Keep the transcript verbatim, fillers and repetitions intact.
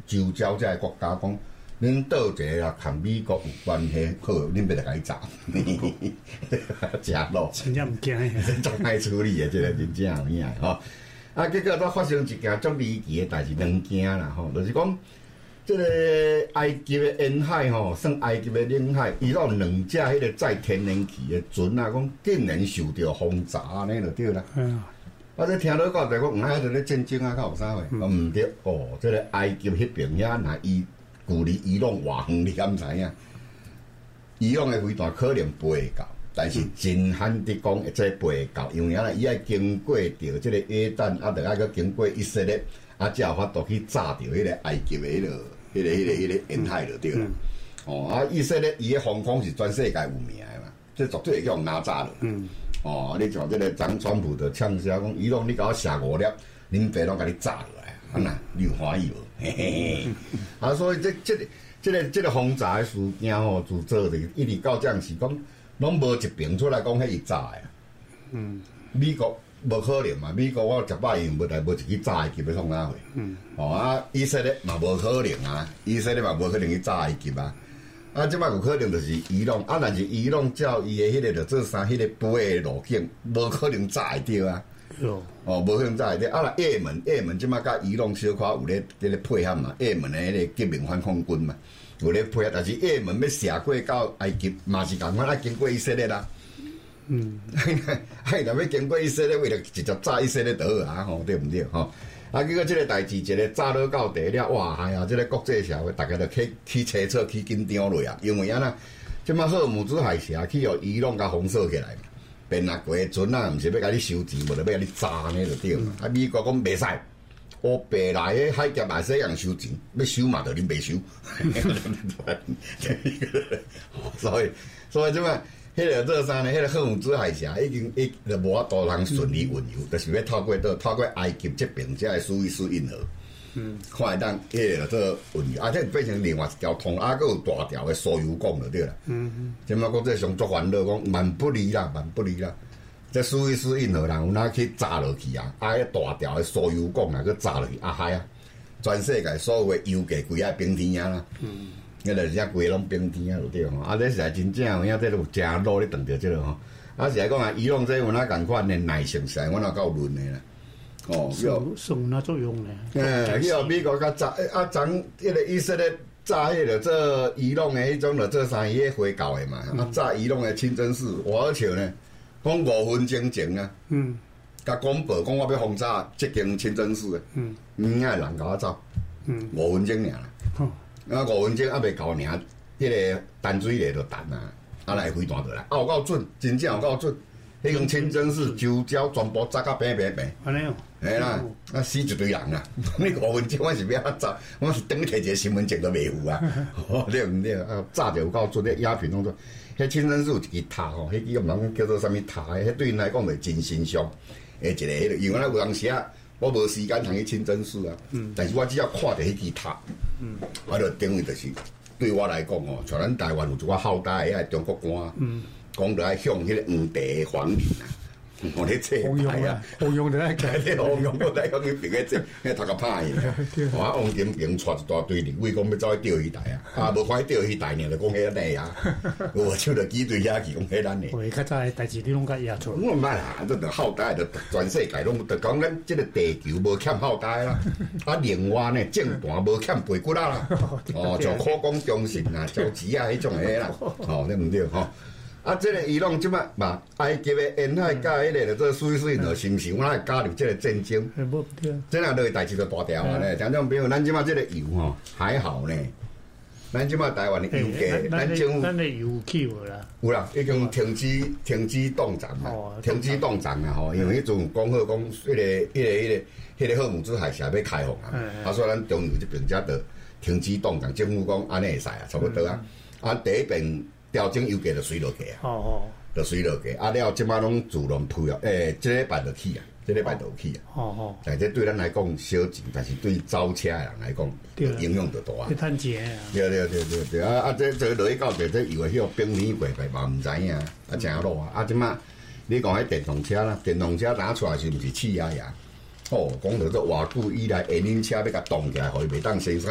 周遭这些国家讲，恁倒一个啊，同美国有关系，好，恁要来甲伊炸，假咯， 真正唔惊诶， 真歹处理诶，这个真正有影吼。啊，结果都发生一件足离奇诶代志，两件啦吼，就是讲。这个埃及的沿海吼，算埃及的领海，伊有两架迄个载天然气的船啊，讲竟然受到轰炸安尼就对啦。嗯，啊，这听到到就讲，唔喺度咧战争啊，较有啥货？啊，唔对哦，这个埃及迄边遐，那伊距离伊朗偌远，你敢知影？伊朗的飞弹可能飞会到，但是真罕得讲会再飞会到，因为啊，伊爱经过着这个约旦，啊，着爱去经过以色列。啊，才有法度去炸掉迄个埃及的迄、那个、迄、那个、迄、那个、迄、那个沿海就对了。嗯、哦，啊，以色列伊的防空是全世界有名的嘛，这绝对会叫人压炸了。嗯。哦，你像这个张川普的呛声讲，伊拢你甲我射五粒，恁爸拢甲你炸落来，啊那你有欢喜无？嘿嘿。啊，所以这、这个、这个、这个轰炸的事件吼，自做的一直到这样是讲，拢无一边出来讲迄是炸的。嗯。美国。无可能嘛！美国我十摆用无来无一去炸埃及要创啥货？嗯，哦啊，以色列嘛无可能啊，以色列嘛无可能去炸埃及啊。啊，即摆有可能就是伊朗啊，但是伊朗照伊的迄个着做啥？迄个飞的路径无可能炸会着啊。哦，哦，无可能炸会着。啊，啦，也门也门即摆甲伊朗小可有咧咧配合嘛，也门的迄个革命反恐军嘛，有咧配合。但是也门要射过到埃及嘛是共款，啊经过以色列啦。嗯，嘿，若要经过以色列，为了直接炸以色列倒啊，吼，对毋对？吼，啊，结果即个代志，一个炸落到地了，哇，哎呀，即、这个国际社会，大家都去去猜测、去紧张落啊，因为啊呐，即摆赫姆兹海峡去互伊朗甲封锁起来嘛，变啊过船啊，毋是要甲你收钱，无就要甲你炸呢，就对嘛。啊，美国讲袂使，乌白来的海峡也使人收钱，要收嘛，就恁袂收。所以，所以即摆。迄个做啥呢？迄个赫姆兹海峡已经已就无法度通顺利运油，就是要透过到透过埃及这边才会苏伊士运河，嗯，看会当迄个做运油，啊，这变成另外一条通，啊，佫有大条的输油管就对啦。嗯嗯，即摆国际上足烦恼，讲万不利啦，万不利啦。这苏伊士运河人有哪去炸落去啊？啊，迄大条的输油管啊，佫炸落去啊海啊，全世界所有的油价规啊冰天啊啦。嗯。迄个只规拢冰天啊，就对吼。啊，这实在真正有影，这有真路咧撞着这个吼。啊，实在讲啊，伊朗这有哪共款的耐性实在，我哪够论的啦。哦， 有有哪作用呢？ 诶，去互美国甲炸啊，咱迄个以色列炸迄个做伊朗的迄种了，做啥伊个回教的嘛？啊，炸伊朗的清真寺，我而且呢，讲五分钟前啊，嗯，甲公布讲我要轰炸这间清真寺的，嗯，嗯，爱人甲我走，嗯，五分钟尔啦。啊，五分钟还袂到尔，迄、那个淡水咧就淡啊，啊来飞弹就来，啊有够准，真正有够准。迄间清真寺周遭全部炸甲平平平，安尼哦，嘿啦，啊死一堆人啊！你五分钟我是要安怎？我是等于摕一个身份证都袂有啊！对毋对啊？炸着有够准，咧鸦片拢做。迄清真寺有一支塔吼，迄支我们人叫做啥物塔？迄对因来讲就真心伤。诶，一个迄个，因为咱有当时啊。我无时间通去清真寺啊，嗯、但是我只要看到迄支塔，嗯、我就等于就是对我来讲哦，像咱台湾有一寡好大个中国官，讲着爱向迄个黄地还民啊，我咧切台啊， 黄用在改， 黄用我在向伊平个这，迄头壳歹去，我王金平带一大堆人，为讲要走去钓鱼台啊，啊无看钓鱼台呢，就讲迄个啊，我就着挤对遐去讲迄咱呢。 喂，较早诶代志你拢甲压错。 我毋捌啦，这着好大，着全世界拢着讲咱这个地球无欠好大啦，啊另外呢，政坛无欠背骨啦，哦，像苦讲忠信啊、交钱啊迄种诶啦，哦，对毋对吼？啊，这个伊朗即摆嘛，埃及的沿海甲迄个做苏伊士运河，是毋是有哪会加入这个战争？ 无对， 这样落代志就大条啊咧。听众朋友，咱即摆这个油吼还好呢，咱即摆台湾的油价，咱政府咱的油起无啦？ 有啦，已经停止停止冻涨啦，停止冻涨啦吼，因为迄阵讲好讲，迄个迄个迄个迄个赫姆兹海峡要开放啊，啊，所以咱中油这边才得停止冻涨，政府讲安尼会使啊，差不多啊，啊第一遍。调整油价就水落去啊，哦哦，就水落去啊！了，即摆拢自动推啊，诶、欸，即礼拜就起啊，即礼拜就起啊，哦哦。但这对咱来讲小钱，但是对招车的人来讲，影响就大啊。 去趁钱啊！ 对对对对对啊！啊，这这落去到这这油迄个冰天过白嘛，唔知影啊，啊真落啊！啊，即摆你讲迄电动车啦，电动车打出来是毋是气压呀？哦，讲到这偌久以来，下轮车要甲冻起来，互伊袂当生产。